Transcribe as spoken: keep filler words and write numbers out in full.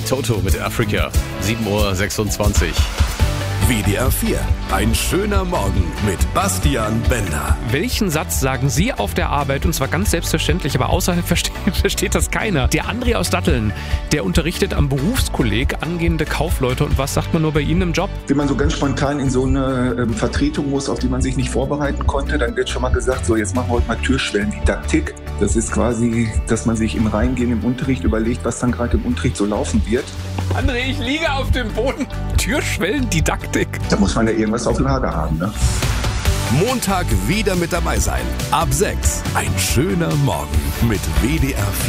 Toto mit Afrika. sieben Uhr sechsundzwanzig. W D R vier. Ein schöner Morgen mit Bastian Bender. Welchen Satz sagen Sie auf der Arbeit, und zwar ganz selbstverständlich, aber außerhalb versteht, versteht das keiner? Der André aus Datteln, der unterrichtet am Berufskolleg angehende Kaufleute. Und was sagt man nur bei Ihnen im Job? Wenn man so ganz spontan in so eine ähm, Vertretung muss, auf die man sich nicht vorbereiten konnte, dann wird schon mal gesagt, so jetzt machen wir heute mal Türschwellendidaktik. Das ist quasi, dass man sich im Reingehen im Unterricht überlegt, was dann gerade im Unterricht so laufen wird. André, ich liege auf dem Boden. Türschwellendidaktik. Da muss man ja irgendwas auf Lager haben, ne? Montag wieder mit dabei sein. Ab sechs. Ein schöner Morgen mit W D R vier.